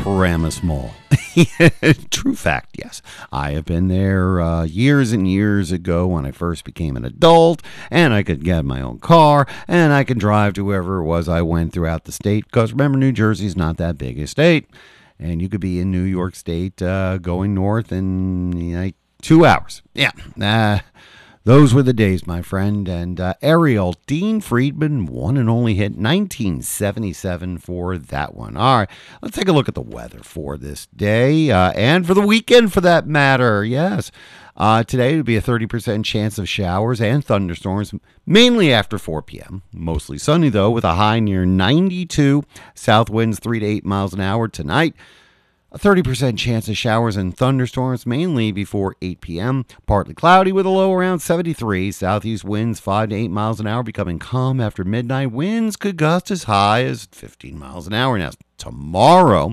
Paramus Mall. True fact, yes. I have been there years and years ago when I first became an adult, and I could get my own car, and I could drive to wherever it was I went throughout the state, because remember, New Jersey's not that big a state, and you could be in New York State going north in 2 hours. Yeah, those were the days, my friend. And Ariel, Dean Friedman, one and only hit 1977 for that one. All right, let's take a look at the weather for this day and for the weekend, for that matter. Yes, today would be a 30% chance of showers and thunderstorms, mainly after 4 p.m. Mostly sunny, though, with a high near 92. South winds 3 to 8 miles an hour tonight. A 30% chance of showers and thunderstorms, mainly before 8 p.m. Partly cloudy with a low around 73. Southeast winds 5 to 8 miles an hour, becoming calm after midnight. Winds could gust as high as 15 miles an hour. Now, tomorrow,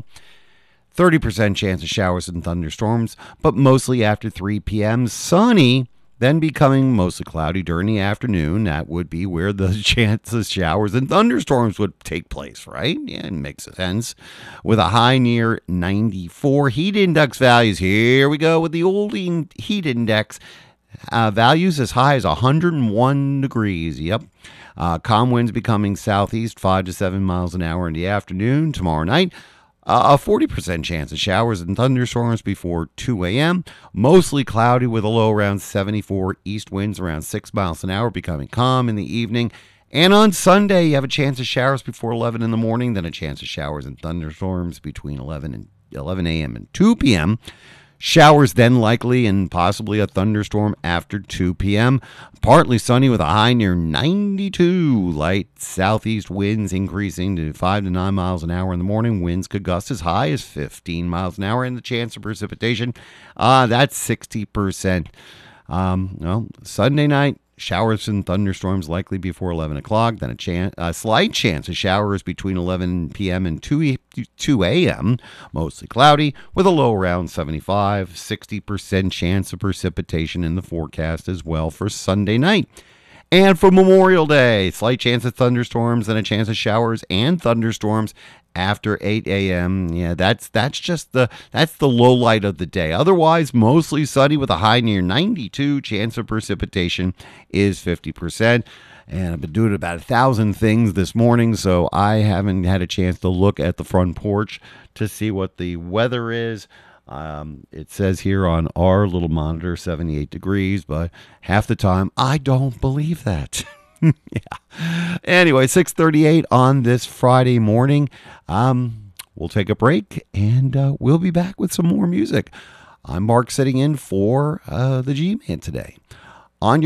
30% chance of showers and thunderstorms, but mostly after 3 p.m. Sunny, then becoming mostly cloudy during the afternoon. That would be where the chance of showers and thunderstorms would take place, right? Yeah, it makes sense. With a high near 94. Heat index values, here we go with the old heat index. Values as high as 101 degrees. Yep. Calm winds becoming southeast 5 to 7 miles an hour in the afternoon. Tomorrow night, a 40% chance of showers and thunderstorms before 2 a.m. Mostly cloudy with a low around 74. East winds around 6 miles an hour, becoming calm in the evening. And on Sunday, you have a chance of showers before 11 in the morning, then a chance of showers and thunderstorms between 11 a.m. and 2 p.m. Showers then likely and possibly a thunderstorm after 2 p.m. Partly sunny with a high near 92. Light southeast winds increasing to 5 to 9 miles an hour in the morning. Winds could gust as high as 15 miles an hour. And the chance of precipitation, that's 60%. Sunday night, showers and thunderstorms likely before 11 o'clock. Then a slight chance of showers between 11 p.m. and 2 a.m. Mostly cloudy with a low around 75. 60% chance of precipitation in the forecast as well for Sunday night. And for Memorial Day, slight chance of thunderstorms and a chance of showers and thunderstorms after 8 a.m. Yeah, that's the low light of the day. Otherwise, mostly sunny with a high near 92. Chance of precipitation is 50%. And I've been doing about 1,000 things this morning, so I haven't had a chance to look at the front porch to see what the weather is. It says here on our little monitor 78 degrees, but half the time I don't believe that. Yeah. Anyway, 6:38 on this Friday morning. We'll take a break and we'll be back with some more music. I'm Mark, sitting in for the G-Man today on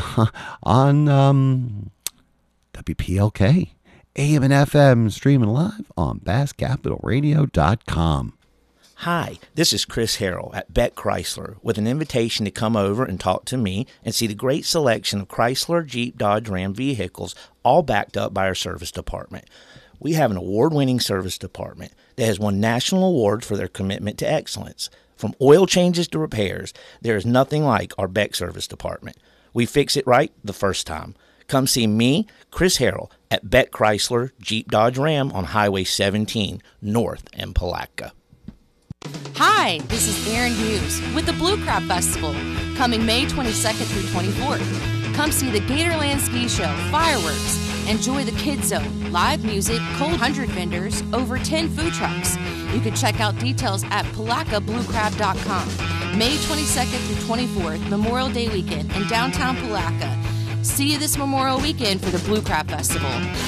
WPLK AM and FM, streaming live on BassCapitalRadio.com. Hi, this is Chris Harrell at Beck Chrysler with an invitation to come over and talk to me and see the great selection of Chrysler, Jeep, Dodge, Ram vehicles, all backed up by our service department. We have an award-winning service department that has won national awards for their commitment to excellence. From oil changes to repairs, there is nothing like our Beck service department. We fix it right the first time. Come see me, Chris Harrell, at Beck Chrysler, Jeep, Dodge, Ram on Highway 17, north in Palatka. Hi, this is Erin Hughes with the Blue Crab Festival, coming May 22nd through 24th. Come see the Gatorland Ski Show, fireworks, enjoy the Kids Zone, live music, cold 100 vendors, over 10 food trucks. You can check out details at PalakaBlueCrab.com. May 22nd through 24th, Memorial Day weekend in downtown Palatka. See you this Memorial weekend for the Blue Crab Festival.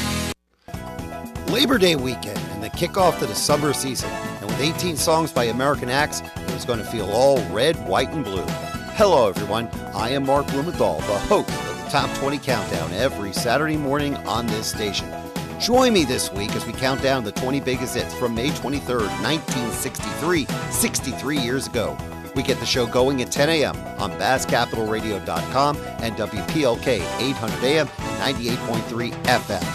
Labor Day weekend and the kickoff to the summer season. And with 18 songs by American acts, it was going to feel all red, white, and blue. Hello, everyone. I am Mark Blumenthal, the host of the Top 20 Countdown every Saturday morning on this station. Join me this week as we count down the 20 biggest hits from May 23rd, 1963, 63 years ago. We get the show going at 10 a.m. on BassCapitalRadio.com and WPLK 800 AM, 98.3 FM.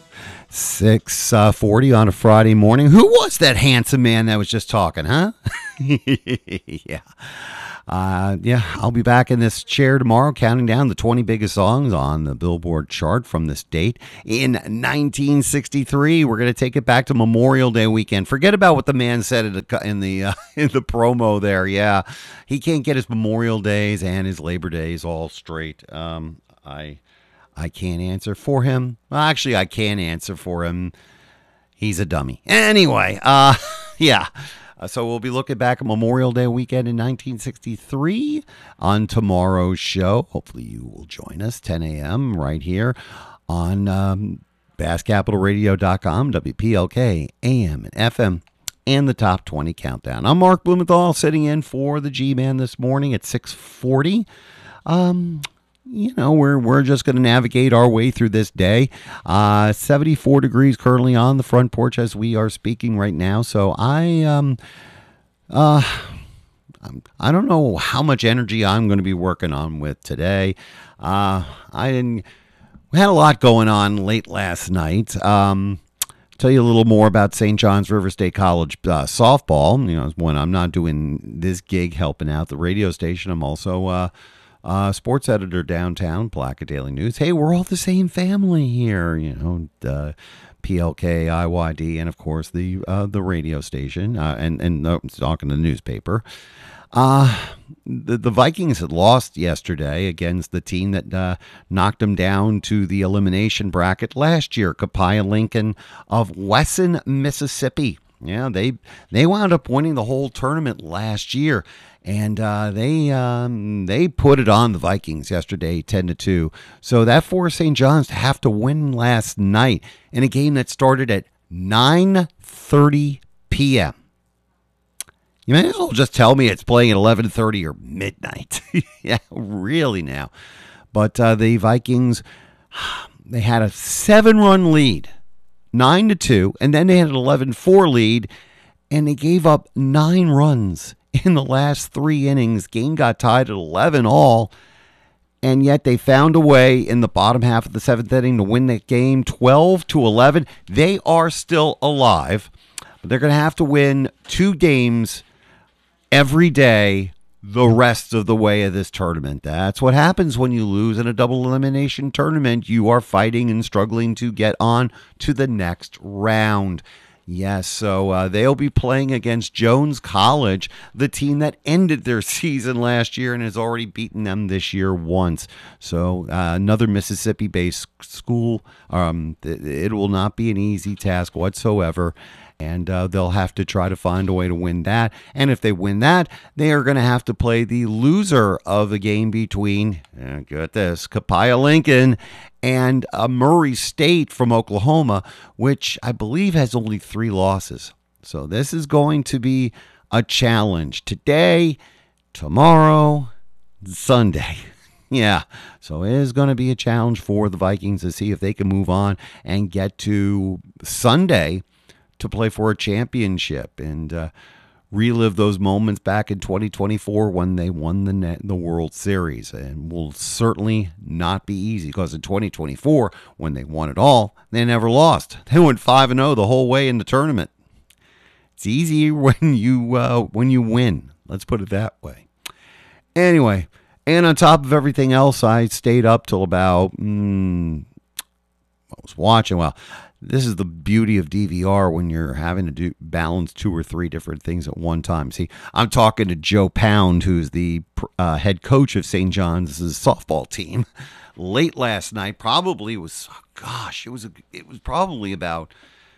6:40 on a Friday morning. Who was that handsome man that was just talking, huh? Yeah. Yeah, I'll be back in this chair tomorrow counting down the 20 biggest songs on the Billboard chart from this date. In 1963, we're going to take it back to Memorial Day weekend. Forget about what the man said in the promo there. Yeah, he can't get his Memorial Days and his Labor Days all straight. I can't answer for him. Well, actually, I can answer for him. He's a dummy. Anyway, yeah. So we'll be looking back at Memorial Day weekend in 1963 on tomorrow's show. Hopefully you will join us 10 a.m. right here on BassCapitalRadio.com, WPLK, AM and FM, and the Top 20 Countdown. I'm Mark Blumenthal sitting in for the G-Man this morning at 6:40. We're just going to navigate our way through this day. 74 degrees currently on the front porch as we are speaking right now. So I don't know how much energy I'm going to be working on with today. We had a lot going on late last night. Tell you a little more about St. John's River State College softball. When I'm not doing this gig helping out the radio station, I'm also sports editor downtown, Palatka Daily News. Hey, we're all the same family here, PLK, IYD, and of course the radio station, and talking to the newspaper. The Vikings had lost yesterday against the team that knocked them down to the elimination bracket last year, Copiah Lincoln of Wesson, Mississippi. Yeah, they wound up winning the whole tournament last year, and they put it on the Vikings yesterday, 10-2. So that forced St. John's to have to win last night in a game that started at 9:30 p.m. You may as well just tell me it's playing at 11:30 or midnight. Yeah, really now. But the Vikings, they had a 7-run lead. 9-2, and then they had an 11-4 lead, and they gave up 9 runs in the last 3 innings. Game got tied at 11 all, and yet they found a way in the bottom half of the 7th inning to win the game 12-11. They are still alive, but they're going to have to win 2 games every day the rest of the way of this tournament. That's what happens when you lose in a double elimination tournament. You are fighting and struggling to get on to the next round. Yes, so they'll be playing against Jones College, the team that ended their season last year and has already beaten them this year once. So another Mississippi-based school. It will not be an easy task whatsoever. And they'll have to try to find a way to win that. And if they win that, they are going to have to play the loser of the game between, get this, Copiah Lincoln and Murray State from Oklahoma, which I believe has only 3 losses. So this is going to be a challenge today, tomorrow, Sunday. Yeah, so it is going to be a challenge for the Vikings to see if they can move on and get to Sunday to play for a championship and relive those moments back in 2024 when they won the World Series. And will certainly not be easy because in 2024, when they won it all, they never lost. They went 5-0 the whole way in the tournament. It's easy when you win. Let's put it that way. Anyway, and on top of everything else, I stayed up till about I was watching. Well, this is the beauty of DVR when you're having to balance 2 or 3 different things at one time. See, I'm talking to Joe Pound, who's the head coach of St. John's softball team. Late last night, it was probably about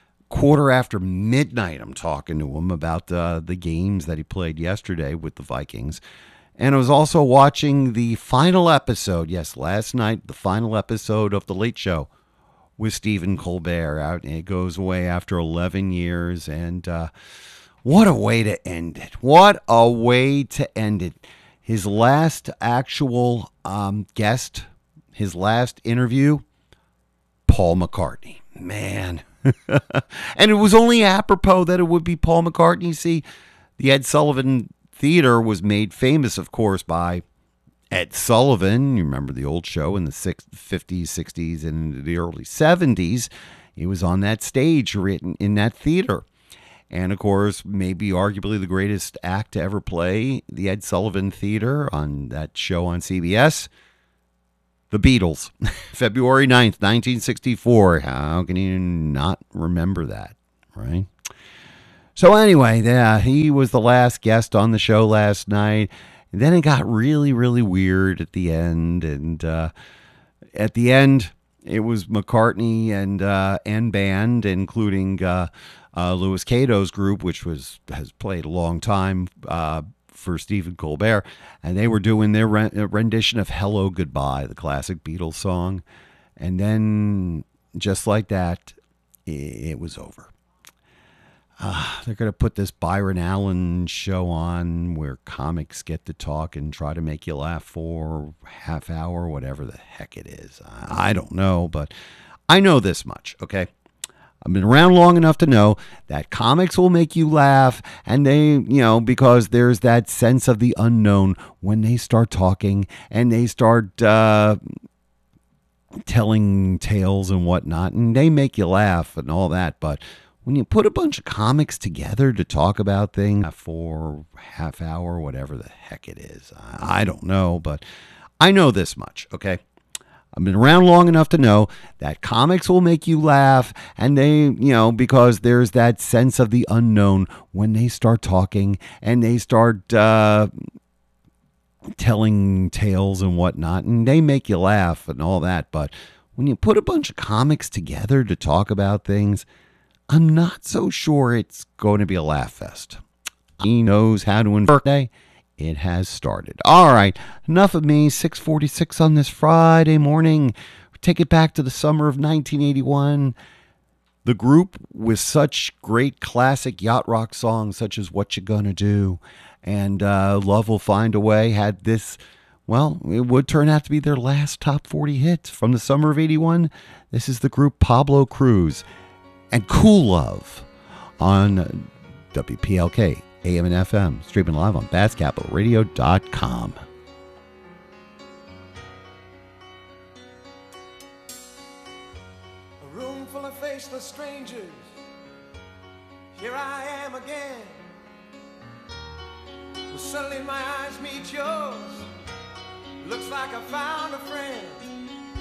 midnight. I'm talking to him about the games that he played yesterday with the Vikings. And I was also watching the final episode, yes, last night, the final episode of The Late Show with Stephen Colbert. It goes away after 11 years, and what a way to end it. What a way to end it. His last actual guest, his last interview, Paul McCartney. Man. And it was only apropos that it would be Paul McCartney. See, the Ed Sullivan Theater was made famous, of course, by Ed Sullivan. You remember the old show in the 50s, 60s, and the early 70s. He was on that stage written in that theater. And, of course, maybe arguably the greatest act to ever play the Ed Sullivan Theater on that show on CBS, The Beatles, February 9th, 1964. How can you not remember that, right? So anyway, yeah, he was the last guest on the show last night. And then it got really, really weird at the end. And at the end, it was McCartney and band, including Louis Cato's group, which has played a long time for Stephen Colbert, and they were doing their rendition of "Hello Goodbye," the classic Beatles song, and then just like that, it was over. They're going to put this Byron Allen show on where comics get to talk and try to make you laugh for half hour, whatever the heck it is. I don't know, but I know this much, okay? I've been around long enough to know that comics will make you laugh, and they, because there's that sense of the unknown when they start talking and they start telling tales and whatnot, and they make you laugh and all that, but when you put a bunch of comics together to talk about things for half hour, whatever the heck it is, I don't know, but I know this much, okay? I've been around long enough to know that comics will make you laugh, and they, because there's that sense of the unknown when they start talking and they start telling tales and whatnot, and they make you laugh and all that, but when you put a bunch of comics together to talk about things, I'm not so sure it's going to be a laugh fest. He knows how to invert day. It has started. All right, enough of me. 6:46 on this Friday morning. Take it back to the summer of 1981. The group with such great classic yacht rock songs such as What You Gonna Do and Love Will Find a Way had this, well, it would turn out to be their last top 40 hit from the summer of 81. This is the group Pablo Cruz and Cool Love on WPLK, AM and FM, streaming live on BassCapitalRadio.com. A room full of faceless strangers, here I am again. Well, suddenly my eyes meet yours, looks like I found a friend.